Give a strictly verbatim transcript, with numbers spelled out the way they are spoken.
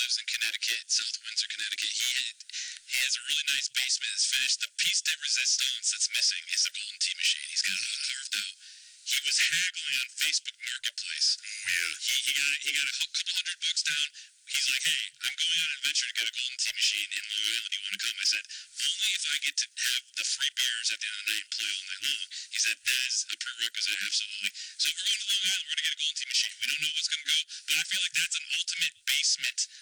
lives in Connecticut, South Windsor, Connecticut. He he has a really nice basement. It's finished. The piece de resistance that's missing is a Golden Tee machine. He's got it all carved out. He was haggling on Facebook Marketplace. Yeah. He he got he got a couple hundred bucks down. He's like, hey, I'm going on an adventure to get a Golden Tee machine in Long Island. Do you want to come? I said, only if I get to have the free beers at the end of the night and play all night long. He said, that is a prerequisite, absolutely. So if we're going to Long Island, we're going to get a Golden Tee machine. We don't know what's going to go, but I feel like that's an ultimate basement